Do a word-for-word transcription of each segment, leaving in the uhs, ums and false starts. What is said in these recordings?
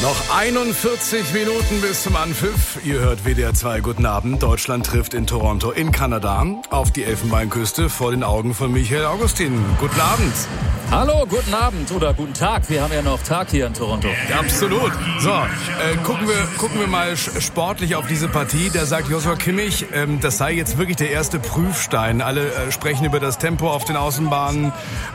Noch einundvierzig Minuten bis zum Anpfiff. Ihr hört W D R zwei. Guten Abend. Deutschland trifft in Toronto in Kanada auf die Elfenbeinküste vor den Augen von Michael Augustin. Guten Abend. Hallo, guten Abend oder guten Tag. Wir haben ja noch Tag hier in Toronto. Ja, absolut. So, äh, gucken wir gucken wir mal sportlich auf diese Partie. Da sagt Joshua Kimmich, ähm, das sei jetzt wirklich der erste Prüfstein. Alle äh, sprechen über das Tempo auf den Außenbahnen.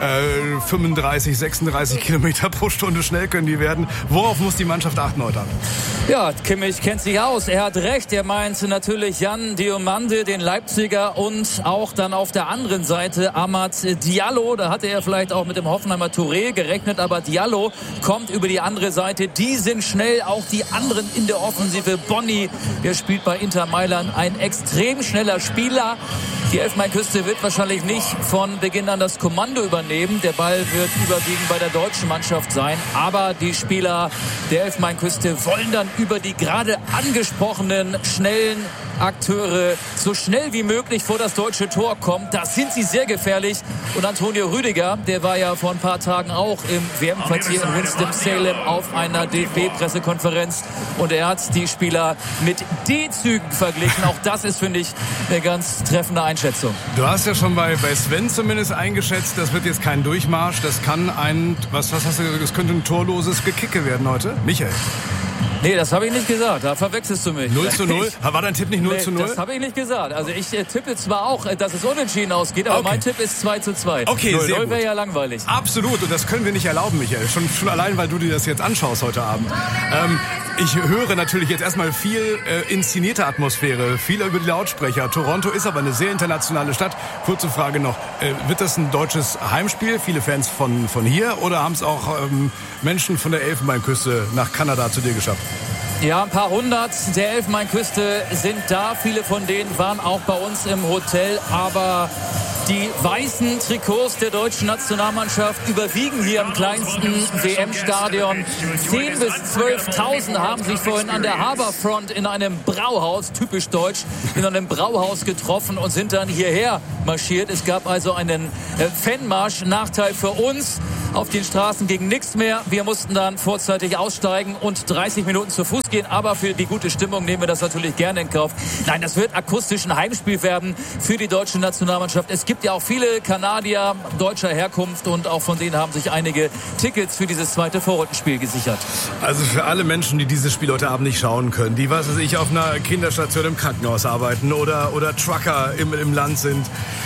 Äh, fünfunddreißig, sechsunddreißig Kilometer pro Stunde schnell können die werden. Worauf muss die Mannschaft achten heute Abend? Ja, Kimmich kennt sich aus. Er hat recht. Er meint natürlich Jan Diomande, den Leipziger, und auch dann auf der anderen Seite Amad Diallo. Da hatte er vielleicht auch mit dem Hoffenheimer Touré gerechnet, aber Diallo kommt über die andere Seite. Die sind schnell, auch die anderen in der Offensive. Bonni, der spielt bei Inter Mailand, ein extrem schneller Spieler. Die Elfenbeinküste wird wahrscheinlich nicht von Beginn an das Kommando übernehmen. Der Ball wird überwiegend bei der deutschen Mannschaft sein. Aber die Spieler der Elfenbeinküste wollen dann über die gerade angesprochenen schnellen Akteure so schnell wie möglich vor das deutsche Tor kommen. Da sind sie sehr gefährlich. Und Antonio Rüdiger, der war ja vor ein paar Tagen auch im W M-Quartier in Winston-Salem auf einer D F B-Pressekonferenz. Und er hat die Spieler mit D-Zügen verglichen. Auch das ist, finde ich, eine ganz treffende Einschätzung. Du hast ja schon bei, bei Sven zumindest eingeschätzt, das wird jetzt kein Durchmarsch. Das kann ein, was, was hast du gesagt, das könnte ein torloses Gekicke werden heute. Michael? Nee, das habe ich nicht gesagt. Da verwechselst du mich. null zu null? War dein Tipp nicht null zu null? Nee, das habe ich nicht gesagt. Also ich äh, tippe zwar auch, äh, dass es unentschieden ausgeht, aber okay. Mein Tipp ist zwei zu zwei. Okay, sehr gut. wäre ja langweilig. Absolut, und das können wir nicht erlauben, Michael. Schon, schon allein, weil du dir das jetzt anschaust heute Abend. Ähm, ich höre natürlich jetzt erstmal viel äh, inszenierte Atmosphäre, viel über die Lautsprecher. Toronto ist aber eine sehr internationale Stadt. Kurze Frage noch, äh, wird das ein deutsches Heimspiel? Viele Fans von, von hier, oder haben es auch ähm, Menschen von der Elfenbeinküste nach Kanada zu dir geschafft? Ja, ein paar hundert der Elfenbeinküste sind da. Viele von denen waren auch bei uns im Hotel. Aber die weißen Trikots der deutschen Nationalmannschaft überwiegen hier im kleinsten W M-Stadion. zehntausend bis zwölftausend haben sich vorhin an der Harbourfront in einem Brauhaus, typisch deutsch, in einem Brauhaus getroffen und sind dann hierher marschiert. Es gab also einen Fanmarsch. Nachteil für uns: auf den Straßen ging nichts mehr. Wir mussten dann vorzeitig aussteigen und dreißig Minuten zu Fuß gehen. Aber für die gute Stimmung nehmen wir das natürlich gerne in Kauf. Nein, das wird akustisch ein Heimspiel werden für die deutsche Nationalmannschaft. Es gibt ja auch viele Kanadier deutscher Herkunft und auch von denen haben sich einige Tickets für dieses zweite Vorrundenspiel gesichert. Also für alle Menschen, die dieses Spiel heute Abend nicht schauen können, die, was weiß ich, auf einer Kinderstation im Krankenhaus arbeiten oder, oder Trucker im, im Land sind,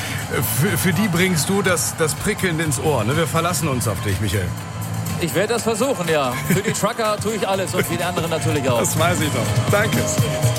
Für, für die bringst du das, das Prickeln ins Ohr. Ne? Wir verlassen uns auf dich, Michael. Ich werde das versuchen, ja. Für die Trucker tue ich alles und für die anderen natürlich auch. Das weiß ich doch. Danke.